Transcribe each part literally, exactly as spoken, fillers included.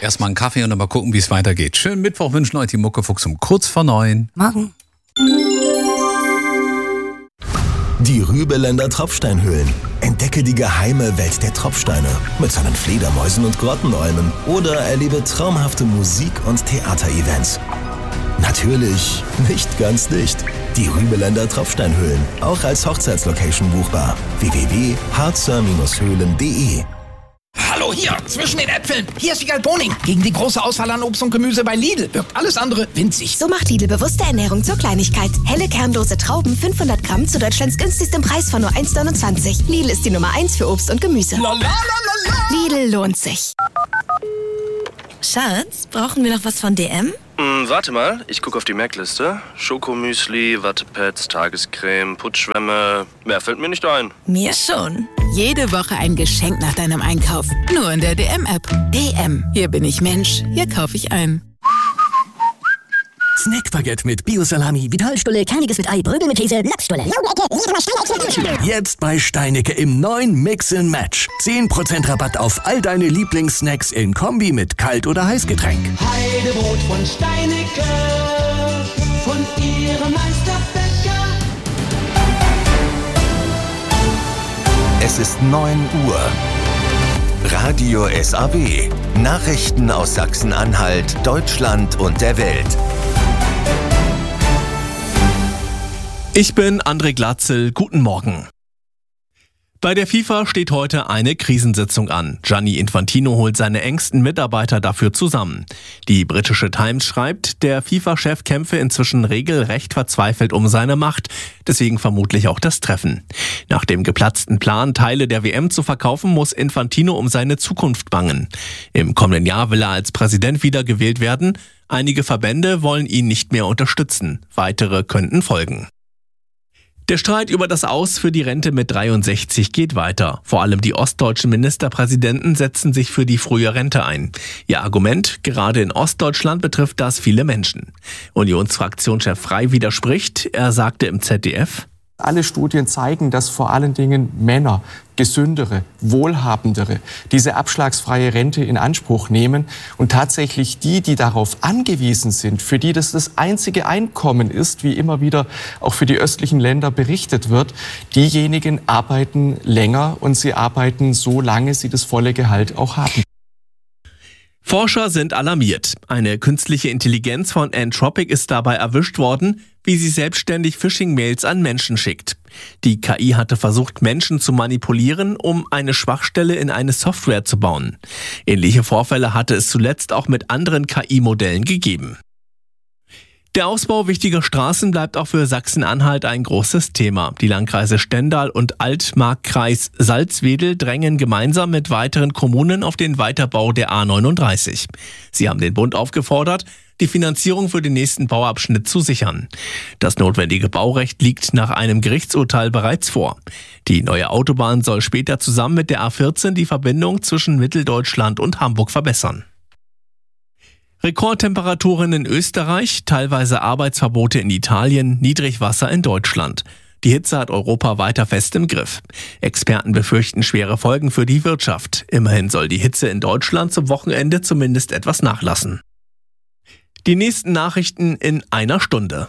erstmal einen Kaffee und dann mal gucken, wie es weitergeht. Schönen Mittwoch wünschen euch die Muckefuchs um kurz vor neun. Morgen. Die Rübeländer Tropfsteinhöhlen. Entdecke die geheime Welt der Tropfsteine mit seinen Fledermäusen und Grottenolmen oder erlebe traumhafte Musik- und Theaterevents. Natürlich nicht ganz dicht. Die Rübeländer Tropfsteinhöhlen, auch als Hochzeitslocation buchbar. w w w punkt harzer höhlen punkt de. Hallo hier, zwischen den Äpfeln. Hier ist Wiegald Boning. Gegen die große Auswahl an Obst und Gemüse bei Lidl wirkt alles andere winzig. So macht Lidl bewusste Ernährung zur Kleinigkeit. Helle kernlose Trauben, fünfhundert Gramm zu Deutschlands günstigstem Preis von nur eins neunundzwanzig. Lidl ist die Nummer eins für Obst und Gemüse. La, la, la, la, la. Lidl lohnt sich. Schatz, brauchen wir noch was von D M? Hm, warte mal, ich gucke auf die Merkliste. Schokomüsli, Wattepads, Tagescreme, Putzschwämme. Mehr fällt mir nicht ein. Mir schon. Jede Woche ein Geschenk nach deinem Einkauf. Nur in der D M-App. D M. Hier bin ich Mensch. Hier kaufe ich ein. Snackbaguette mit Bio-Salami, Vitalstulle, kerniges mit Ei, Brögel mit Käse, Lachsstulle. jetzt bei Steinecke im neuen Mix and Match. zehn Prozent Rabatt auf all deine Lieblingssnacks in Kombi mit Kalt- oder Heißgetränk. Heidebrot von Steinecke, von ihrem Meisterbäcker. Es ist neun Uhr. Radio S A W. Nachrichten aus Sachsen-Anhalt, Deutschland und der Welt. Ich bin André Glatzel, guten Morgen. Bei der FIFA steht heute eine Krisensitzung an. Gianni Infantino holt seine engsten Mitarbeiter dafür zusammen. Die britische Times schreibt, der FIFA-Chef kämpfe inzwischen regelrecht verzweifelt um seine Macht, deswegen vermutlich auch das Treffen. Nach dem geplatzten Plan, Teile der W M zu verkaufen, muss Infantino um seine Zukunft bangen. Im kommenden Jahr will er als Präsident wiedergewählt werden. Einige Verbände wollen ihn nicht mehr unterstützen. Weitere könnten folgen. Der Streit über das Aus für die Rente mit dreiundsechzig geht weiter. Vor allem die ostdeutschen Ministerpräsidenten setzen sich für die frühe Rente ein. Ihr Argument, gerade in Ostdeutschland betrifft das viele Menschen. Unionsfraktionschef Frey widerspricht. Er sagte im Z D F: Alle Studien zeigen, dass vor allen Dingen Männer, gesündere, wohlhabendere, diese abschlagsfreie Rente in Anspruch nehmen und tatsächlich die, die darauf angewiesen sind, für die das das einzige Einkommen ist, wie immer wieder auch für die östlichen Länder berichtet wird, diejenigen arbeiten länger und sie arbeiten so lange sie das volle Gehalt auch haben. Forscher sind alarmiert. Eine künstliche Intelligenz von Anthropic ist dabei erwischt worden, wie sie selbstständig Phishing-Mails an Menschen schickt. Die K I hatte versucht, Menschen zu manipulieren, um eine Schwachstelle in eine Software zu bauen. Ähnliche Vorfälle hatte es zuletzt auch mit anderen K I-Modellen gegeben. Der Ausbau wichtiger Straßen bleibt auch für Sachsen-Anhalt ein großes Thema. Die Landkreise Stendal und Altmarkkreis Salzwedel drängen gemeinsam mit weiteren Kommunen auf den Weiterbau der A neununddreißig. Sie haben den Bund aufgefordert, die Finanzierung für den nächsten Bauabschnitt zu sichern. Das notwendige Baurecht liegt nach einem Gerichtsurteil bereits vor. Die neue Autobahn soll später zusammen mit der A vierzehn die Verbindung zwischen Mitteldeutschland und Hamburg verbessern. Rekordtemperaturen in Österreich, teilweise Arbeitsverbote in Italien, Niedrigwasser in Deutschland. Die Hitze hat Europa weiter fest im Griff. Experten befürchten schwere Folgen für die Wirtschaft. Immerhin soll die Hitze in Deutschland zum Wochenende zumindest etwas nachlassen. Die nächsten Nachrichten in einer Stunde.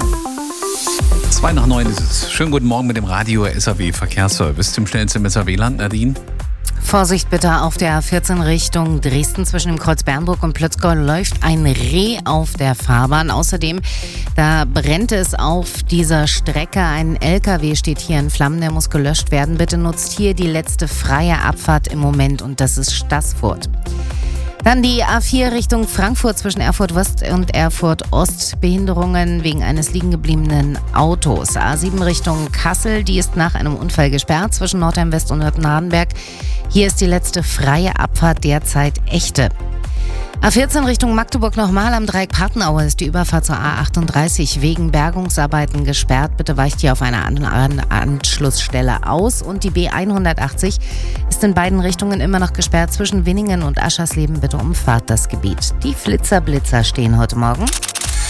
Zwei nach neun ist es. Schönen guten Morgen mit dem Radio S A W Verkehrsservice. Zum schnellsten im S A W-Land, Nadine. Vorsicht bitte auf der A vierzehn Richtung Dresden zwischen dem Kreuz Bernburg und Plötzgau läuft ein Reh auf der Fahrbahn. Außerdem, da brennt es auf dieser Strecke. Ein L K W steht hier in Flammen, der muss gelöscht werden. Bitte nutzt hier die letzte freie Abfahrt im Moment und das ist Staßfurt. Dann die A vier Richtung Frankfurt zwischen Erfurt West und Erfurt Ost. Behinderungen wegen eines liegengebliebenen Autos. A sieben Richtung Kassel, die ist nach einem Unfall gesperrt zwischen Nordheim West und Nürnberg. Hier ist die letzte freie Abfahrt derzeit echte. A vierzehn Richtung Magdeburg nochmal am Dreieck Partenaue ist die Überfahrt zur A achtunddreißig wegen Bergungsarbeiten gesperrt. Bitte weicht hier auf eine An- An- Anschlussstelle aus. Und die B hundertachtzig ist in beiden Richtungen immer noch gesperrt. Zwischen Winningen und Aschersleben bitte umfahrt das Gebiet. Die Flitzerblitzer stehen heute Morgen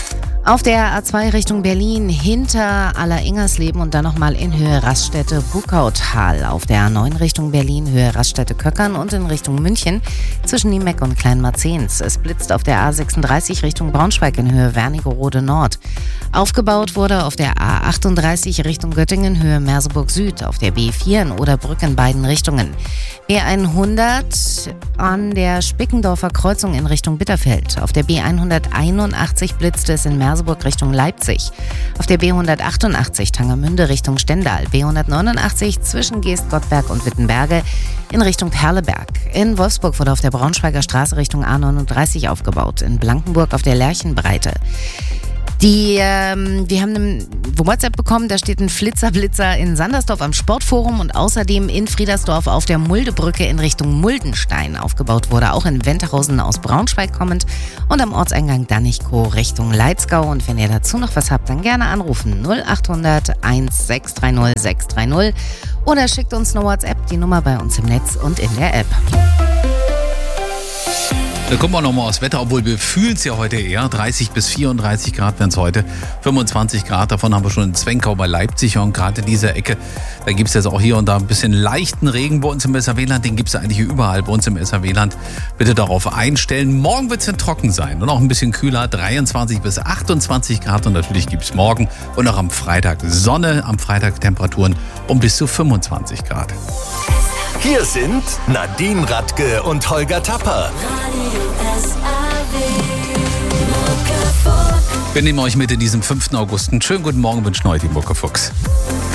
Auf der A zwei Richtung Berlin hinter Aller-Ingersleben und dann nochmal in Höhe Raststätte Buckautal. Auf der A neun Richtung Berlin Höhe Raststätte Köckern und in Richtung München zwischen Niemeck und Kleinmarzens. Es blitzt auf der A sechsunddreißig Richtung Braunschweig in Höhe Wernigerode Nord. Aufgebaut wurde auf der A achtunddreißig Richtung Göttingen Höhe Merseburg Süd. Auf der B vier in Oderbrück in beiden Richtungen. B hundert an der Spickendorfer Kreuzung in Richtung Bitterfeld. Auf der B hunderteinundachtzig blitzte es in Merseburg Richtung Leipzig. Auf der B hundertachtundachtzig Tangermünde Richtung Stendal. B hundertneunundachtzig zwischen Geest-Gottberg und Wittenberge in Richtung Perleberg. In Wolfsburg wurde auf der Braunschweiger Straße Richtung A neununddreißig aufgebaut. In Blankenburg auf der Lerchenbreite. Die, ähm, wir haben einen WhatsApp bekommen, da steht ein Flitzerblitzer in Sandersdorf am Sportforum und außerdem in Friedersdorf auf der Muldebrücke in Richtung Muldenstein. Aufgebaut wurde auch in Wenterhausen aus Braunschweig kommend und am Ortseingang Danichkow Richtung Leitzgau. Und wenn ihr dazu noch was habt, dann gerne anrufen null achthundert sechs drei null sechs drei null oder schickt uns eine WhatsApp, die Nummer bei uns im Netz und in der App. Da gucken wir nochmal aufs Wetter, obwohl wir fühlen es ja heute eher. dreißig bis vierunddreißig Grad werden es heute. fünfundzwanzig Grad, davon haben wir schon in Zwenkau bei Leipzig. Und gerade in dieser Ecke, da gibt es jetzt auch hier und da ein bisschen leichten Regen bei uns im S R W-Land. Den gibt es eigentlich überall bei uns im S R W-Land. Bitte darauf einstellen. Morgen wird es dann trocken sein und auch ein bisschen kühler. dreiundzwanzig bis achtundzwanzig Grad. Und natürlich gibt es morgen und auch am Freitag Sonne. Am Freitag Temperaturen um bis zu fünfundzwanzig Grad. Hier sind Nadine Radke und Holger Tapper. Wir nehmen euch mit in diesem fünften August. Einen schönen guten Morgen wünschen euch die Muckefuchs.